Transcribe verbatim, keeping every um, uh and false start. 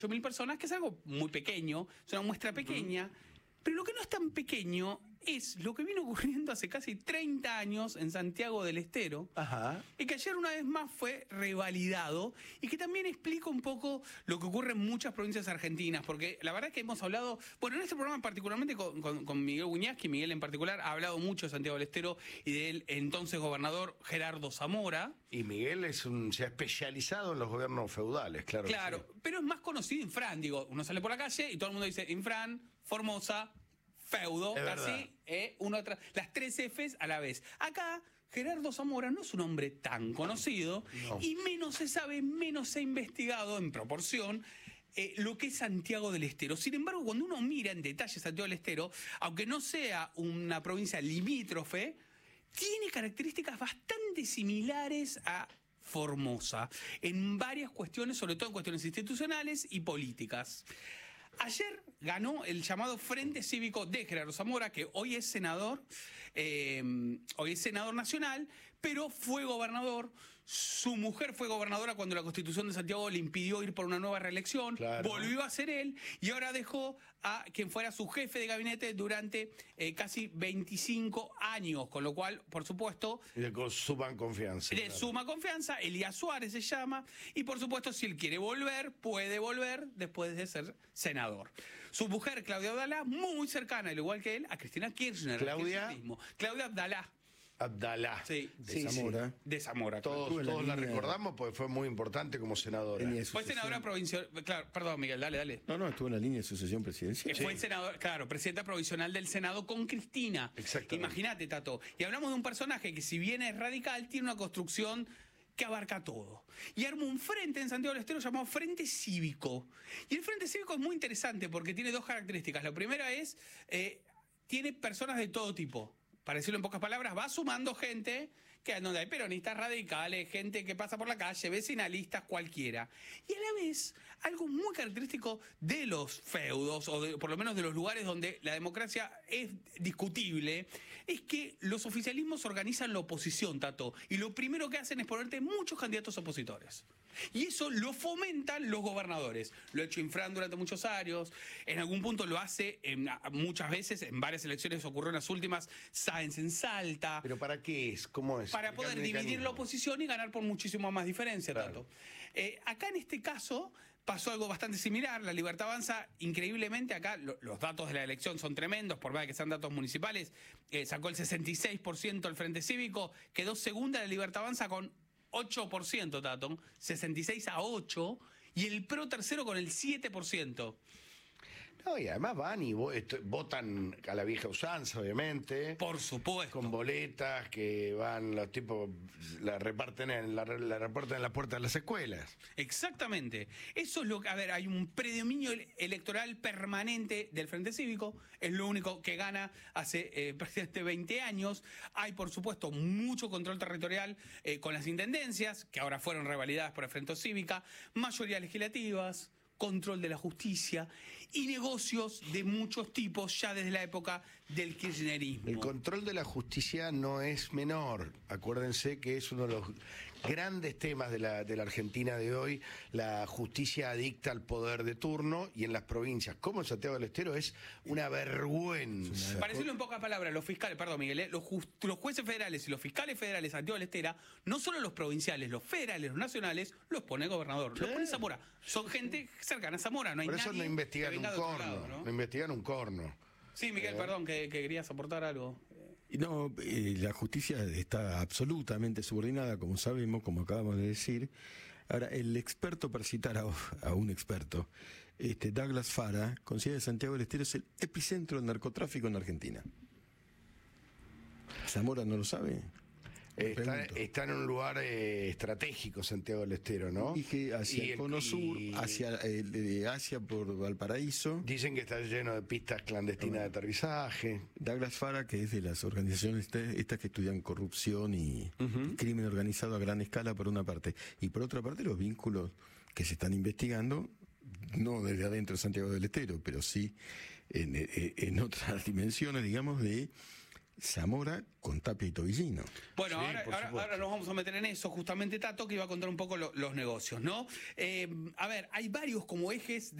ocho mil personas, que es algo muy pequeño, es una muestra pequeña, pero lo que no es tan pequeño es lo que viene ocurriendo hace casi treinta años en Santiago del Estero, Ajá. y que ayer una vez más fue revalidado, y que también explica un poco lo que ocurre en muchas provincias argentinas, porque la verdad es que hemos hablado, bueno, en este programa particularmente con, con, con Miguel Wiñaski, Miguel en particular ha hablado mucho de Santiago del Estero y del entonces gobernador Gerardo Zamora. Y Miguel es un, se ha especializado en los gobiernos feudales, claro. Claro, que sí. pero es más conocido Infran, digo, uno sale por la calle y todo el mundo dice Infran, Formosa, feudo, Es casi, eh, uno tras, las tres Fs a la vez. Acá, Gerardo Zamora no es un hombre tan conocido, No. y menos se sabe, menos se ha investigado en proporción eh, lo que es Santiago del Estero. Sin embargo, cuando uno mira en detalle Santiago del Estero, aunque no sea una provincia limítrofe, tiene características bastante similares a Formosa en varias cuestiones, sobre todo en cuestiones institucionales y políticas. Ayer ganó el llamado Frente Cívico de Gerardo Zamora, que hoy es senador, eh, hoy es senador nacional, pero fue gobernador. Su mujer fue gobernadora cuando la Constitución de Santiago le impidió ir por una nueva reelección. Claro. Volvió a ser él y ahora dejó a quien fuera su jefe de gabinete durante eh, casi veinticinco años, con lo cual, por supuesto, Y de con suma confianza. de claro. suma confianza. Elías Suárez se llama, y por supuesto, si él quiere volver, puede volver después de ser senador. Su mujer, Claudia Abdalá, muy cercana, al igual que él, a Cristina Kirchner. Claudia. al kirchnerismo. Claudia Abdalá. Abdalá. Sí, De Sí, Zamora. sí. de Zamora. Todos, Tuve la todos la línea- recordamos porque fue muy importante como senadora. Línea de Fue sucesión. senadora provincial. Claro, perdón, Miguel, dale, dale. No, no, estuvo en la línea de sucesión presidencial. Que fue senador, claro, presidenta provisional del Senado con Cristina. Exactamente. Imagínate, Tato. Y hablamos de un personaje que, si bien es radical, tiene una construcción que abarca todo. Y armó un frente en Santiago del Estero llamado Frente Cívico. Y el Frente Cívico es muy interesante porque tiene dos características. La primera es, eh, tiene personas de todo tipo. Para decirlo en pocas palabras, va sumando gente, que donde hay peronistas radicales, gente que pasa por la calle, vecinalistas, cualquiera. Y a la vez, algo muy característico de los feudos, o de, por lo menos de los lugares donde la democracia es discutible, es que los oficialismos organizan la oposición, Tato, y lo primero que hacen es ponerte muchos candidatos opositores. Y eso lo fomentan los gobernadores. Lo ha hecho Infran durante muchos años, en algún punto lo hace en, muchas veces, en varias elecciones ocurrió en las últimas, Sáenz en Salta. ¿Pero para qué es? ¿Cómo es? Para Explicar poder el dividir mecanismo. la oposición y ganar por muchísimo más diferencia, Claro. Tato. Eh, acá en este caso pasó algo bastante similar. La Libertad Avanza, increíblemente, acá lo, los datos de la elección son tremendos, por más que sean datos municipales. Eh, sacó el sesenta y seis por ciento el Frente Cívico, quedó segunda la Libertad Avanza con ocho por ciento, Tato, sesenta y seis a ocho, y el PRO tercero con el siete por ciento. No, y además van y vo- esto- votan a la vieja usanza, obviamente. Por supuesto. Con boletas que van, los tipos la reparten en la, la reparten en la puerta de las escuelas. Exactamente. Eso es lo que, a ver, hay un predominio ele- electoral permanente del Frente Cívico, es lo único que gana hace eh, prácticamente veinte años. Hay, por supuesto, mucho control territorial eh, con las intendencias, que ahora fueron revalidadas por el Frente Cívica, mayorías legislativas, control de la justicia y negocios de muchos tipos ya desde la época del kirchnerismo. El control de la justicia no es menor. Acuérdense que es uno de los grandes temas de la, de la Argentina de hoy. La justicia adicta al poder de turno, y en las provincias, como en Santiago del Estero, es una vergüenza. Para decirlo en pocas palabras, los fiscales, perdón Miguel, eh, los, ju- los jueces federales y los fiscales federales de Santiago del Estero, no solo los provinciales, los federales, los nacionales, los pone el gobernador, los Sí. pone Zamora. Son gente cercana a Zamora, no hay Por eso nadie no investigan que un venga de otro corno. lado, ¿no? No investigan un corno. Sí, Miguel, Eh. perdón, que, que querías aportar algo. Y no, eh, la justicia está absolutamente subordinada, como sabemos, como acabamos de decir. Ahora, el experto, para citar a, a un experto, este Douglas Fara, considera que Santiago del Estero es el epicentro del narcotráfico en Argentina. ¿Zamora no lo sabe? Me Está, pregunto. está en un lugar eh, estratégico Santiago del Estero, ¿no? Y que hacia Y el cono sur, y hacia eh, de Asia por Valparaíso. Dicen que está lleno de pistas clandestinas de aterrizaje. Douglas Fara, que es de las organizaciones este- estas que estudian corrupción y, y crimen organizado a gran escala, por una parte, y por otra parte los vínculos que se están investigando, no desde adentro de Santiago del Estero, pero sí en, en- en otras dimensiones, digamos, de Zamora con Tapia y Tobillino. Bueno, Sí, ahora, por ahora, supuesto. ahora nos vamos a meter en eso, justamente Tato, que iba a contar un poco lo- los negocios, ¿no? Eh, a ver, hay varios como ejes